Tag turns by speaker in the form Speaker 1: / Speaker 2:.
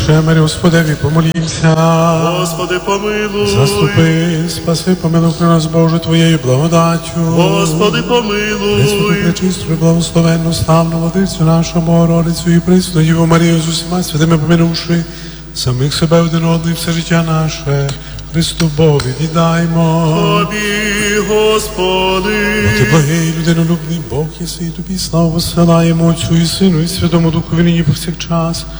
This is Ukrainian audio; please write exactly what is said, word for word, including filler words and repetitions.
Speaker 1: душе мирі, Господеві, помолімся.
Speaker 2: Господи, помилуй.
Speaker 1: Заступи, спаси, помилуй при нас, Боже, Твоєю благодаттю.
Speaker 2: Господи, помилуй.
Speaker 1: Пресвяту, пречисту і благословенну, славну Владицю нашу, Богородицю і пресну Діву Марію з усіма святими поминувши самих себе один одного і все життя наше. Христу Богові віддаймо.
Speaker 2: Тобі, Господи.
Speaker 1: Бо Ти благий, людинолюбний Бог єси, і Тобі славу посилаємо Отцю і Сину і Святому Духові нині повсякчас